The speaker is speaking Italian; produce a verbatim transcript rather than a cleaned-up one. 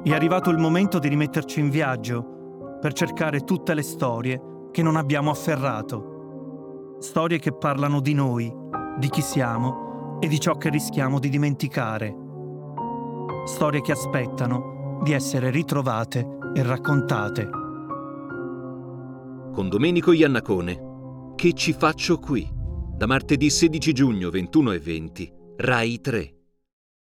È arrivato il momento di rimetterci in viaggio per cercare tutte le storie che non abbiamo afferrato. Storie che parlano di noi, di chi siamo e di ciò che rischiamo di dimenticare. Storie che aspettano di essere ritrovate e raccontate. Con Domenico Iannacone. Che ci faccio qui? Da martedì sedici giugno ventuno e venti, Rai tre.